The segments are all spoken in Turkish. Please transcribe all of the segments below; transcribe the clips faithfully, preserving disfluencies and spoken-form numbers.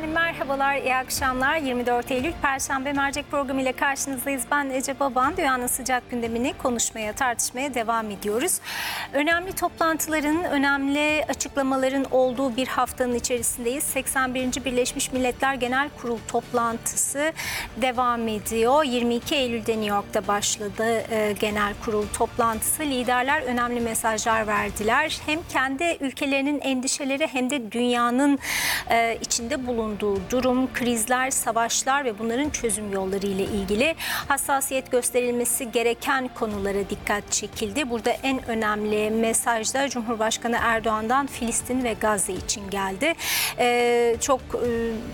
Efendim merhabalar, iyi akşamlar. yirmi dört Eylül Perşembe mercek programı ile karşınızdayız. Ben Ece Baban. Dünyanın sıcak gündemini konuşmaya, tartışmaya devam ediyoruz. Önemli toplantıların, önemli açıklamaların olduğu bir haftanın içerisindeyiz. seksen birinci Birleşmiş Milletler Genel Kurul toplantısı devam ediyor. yirmi iki Eylül'de New York'ta başladı e, genel kurul toplantısı. Liderler önemli mesajlar verdiler. Hem kendi ülkelerinin endişeleri hem de dünyanın e, içinde bulunduğu durum, krizler, savaşlar ve bunların çözüm yolları ile ilgili hassasiyet gösterilmesi gereken konulara dikkat çekildi. Burada en önemli mesaj da Cumhurbaşkanı Erdoğan'dan Filistin ve Gazze için geldi. E, çok e,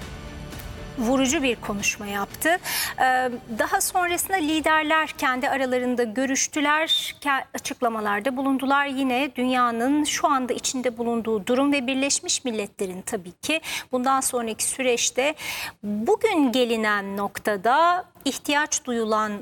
vurucu bir konuşma yaptı. Daha sonrasında liderler kendi aralarında görüştüler, açıklamalarda bulundular. Yine dünyanın şu anda içinde bulunduğu durum ve Birleşmiş Milletler'in tabii ki bundan sonraki süreçte bugün gelinen noktada ihtiyaç duyulan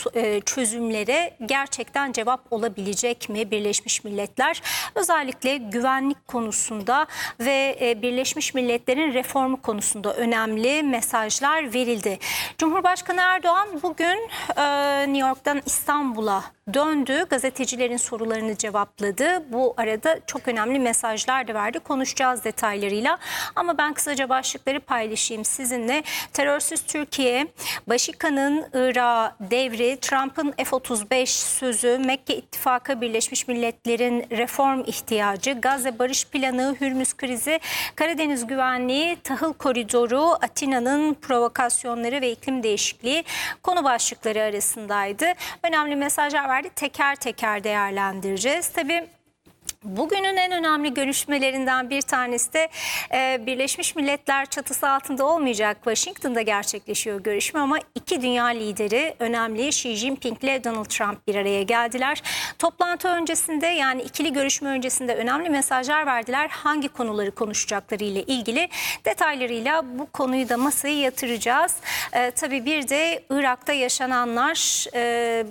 çözümlere gerçekten cevap olabilecek mi Birleşmiş Milletler? Özellikle güvenlik konusunda ve Birleşmiş Milletler'in reformu konusunda önemli mesajlar verildi. Cumhurbaşkanı Erdoğan bugün New York'tan İstanbul'a döndü. Gazetecilerin sorularını cevapladı. Bu arada çok önemli mesajlar da verdi. Konuşacağız detaylarıyla. Ama ben kısaca başlıkları paylaşayım sizinle. Terörsüz Türkiye, Başikan'ın Irak'a devri, Trump'ın F otuz beş sözü, Mekke İttifakı, Birleşmiş Milletler'in reform ihtiyacı, Gazze barış planı, Hürmüz krizi, Karadeniz güvenliği, tahıl koridoru, Atina'nın provokasyonları ve iklim değişikliği konu başlıkları arasındaydı. Önemli mesajlar verdi. Teker teker değerlendireceğiz. Tabii bugünün en önemli görüşmelerinden bir tanesi de e, Birleşmiş Milletler çatısı altında olmayacak. Washington'da gerçekleşiyor görüşme ama iki dünya lideri önemli Xi Jinping ile Donald Trump bir araya geldiler. Toplantı öncesinde yani ikili görüşme öncesinde önemli mesajlar verdiler. Hangi konuları konuşacakları ile ilgili detaylarıyla bu konuyu da masaya yatıracağız. E, tabii bir de Irak'ta yaşananlar E,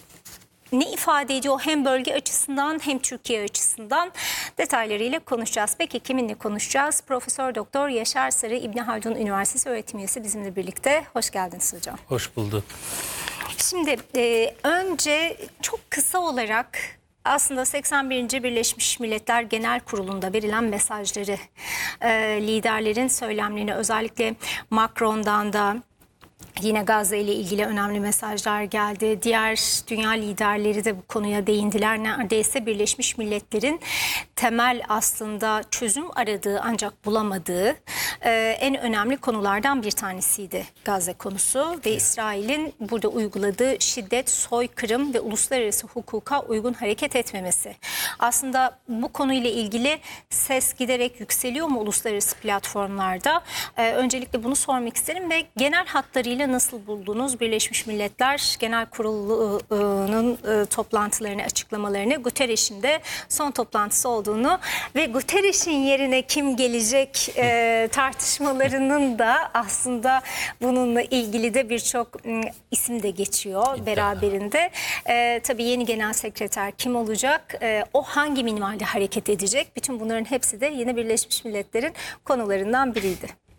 ne ifade ediyor hem bölge açısından hem Türkiye açısından detaylarıyla konuşacağız. Peki kiminle konuşacağız? Profesör Doktor Yaşar Sarı İbni Haldun Üniversitesi öğretim üyesi bizimle birlikte. Hoş geldiniz hocam. Hoş bulduk. Şimdi e, önce çok kısa olarak aslında seksen birinci Birleşmiş Milletler Genel Kurulu'nda verilen mesajları, e, liderlerin söylemlerini özellikle Macron'dan da yine Gazze ile ilgili önemli mesajlar geldi. Diğer dünya liderleri de bu konuya değindiler. Neredeyse Birleşmiş Milletler'in temel aslında çözüm aradığı ancak bulamadığı e, en önemli konulardan bir tanesiydi Gazze konusu ve İsrail'in burada uyguladığı şiddet, soykırım ve uluslararası hukuka uygun hareket etmemesi. Aslında bu konuyla ilgili ses giderek yükseliyor mu uluslararası platformlarda? E, öncelikle bunu sormak isterim ve genel hatlarıyla nasıl buldunuz Birleşmiş Milletler Genel Kurulu'nun e, toplantılarını, açıklamalarını, Guterres'in de son toplantısı olduğunu ve Guterres'in yerine kim gelecek e, tartışmalarının da aslında bununla ilgili de birçok isim de geçiyor İddia. beraberinde. E, tabii yeni genel sekreter kim olacak? E, o hangi minvalde hareket edecek? Bütün bunların hepsi de yine Birleşmiş Milletler'in konularından biriydi.